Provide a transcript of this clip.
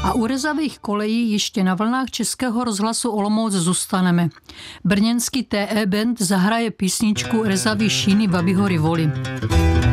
A u rezavých kolejí ještě na vlnách Českého rozhlasu Olomouc zůstaneme. Brněnský TE Band zahraje písničku Rezavý šíny Babiho Rivoli.